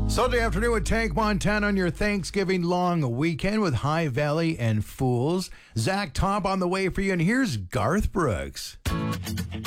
Sunday afternoon with Tank Montana on your Thanksgiving long weekend with High Valley and Fools. Zach Top on the way for you, and here's Garth Brooks.